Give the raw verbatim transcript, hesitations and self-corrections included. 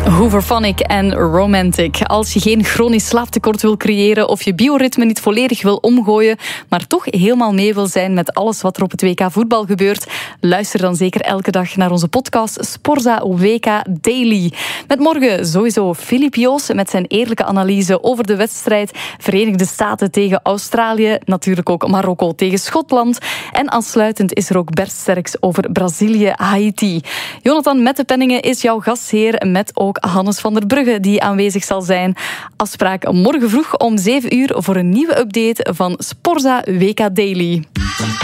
Hooverphonic en Romantic. Als je geen chronisch slaaptekort wil creëren of je bioritme niet volledig wil omgooien, maar toch helemaal mee wil zijn met alles wat er op het W K voetbal gebeurt, luister dan zeker elke dag naar onze podcast Sporza W K Daily. Met morgen sowieso Filip Joos met zijn eerlijke analyse over de wedstrijd Verenigde Staten tegen Australië, natuurlijk ook Marokko tegen Schotland. En aansluitend is er ook Bert Sterks over Brazilië-Haiti. Jonathan Mettepenningen is jouw gastheer, met ook Hannes van der Brugge die aanwezig zal zijn. Afspraak morgen vroeg om zeven uur voor een nieuwe update van Sporza W K Daily.